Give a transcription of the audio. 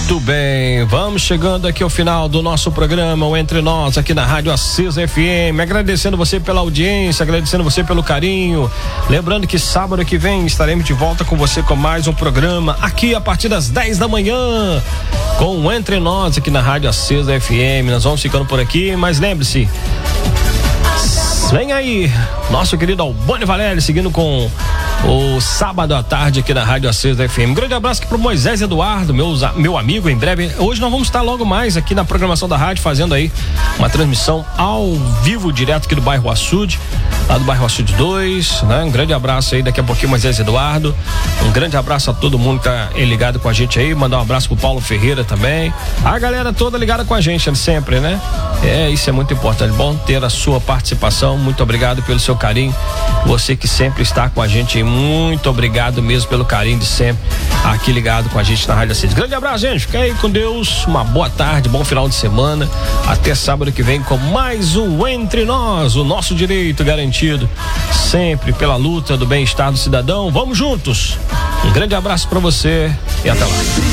Muito bem, vamos chegando aqui ao final do nosso programa, o Entre Nós, aqui na Rádio Acesa FM, agradecendo você pela audiência, agradecendo você pelo carinho, lembrando que sábado que vem estaremos de volta com você com mais um programa, aqui a partir das 10 da manhã, com o Entre Nós, aqui na Rádio Acesa FM, nós vamos ficando por aqui, mas lembre-se, vem aí, nosso querido Albani Valério, seguindo com o sábado à tarde aqui na Rádio Acesa FM. Um grande abraço aqui pro Moisés Eduardo, meu amigo, em breve. Hoje nós vamos estar logo mais aqui na programação da rádio, fazendo aí uma transmissão ao vivo, direto aqui do bairro Açude, lá do bairro Açude 2, né? Um grande abraço aí, daqui a pouquinho, Moisés Eduardo. Um grande abraço a todo mundo que tá ligado com a gente aí. Mandar um abraço pro Paulo Ferreira também. A galera toda ligada com a gente sempre, né? Isso é muito importante. Bom ter a sua participação. Muito obrigado pelo seu carinho. Você que sempre está com a gente aí. Muito obrigado mesmo pelo carinho de sempre aqui ligado com a gente na Rádio Acesa. Grande abraço, gente. Fica aí com Deus. Uma boa tarde, bom final de semana. Até sábado que vem com mais um Entre Nós, o nosso direito garantido sempre pela luta do bem-estar do cidadão. Vamos juntos. Um grande abraço para você e até lá.